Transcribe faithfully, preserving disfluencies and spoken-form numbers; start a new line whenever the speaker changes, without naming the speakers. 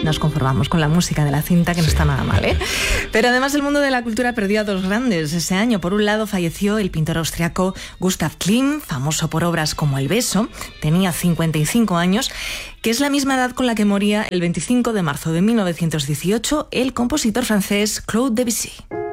nos conformamos con la música de la cinta, que no está nada mal, ¿eh? Pero además el mundo de la cultura perdió a dos grandes ese año. Por un lado falleció el pintor austriaco Gustav Klimt, famoso por obras como El beso, tenía cincuenta y cinco años, que es la misma edad con la que moría el veinticinco de marzo de mil novecientos dieciocho el compositor francés Claude Debussy.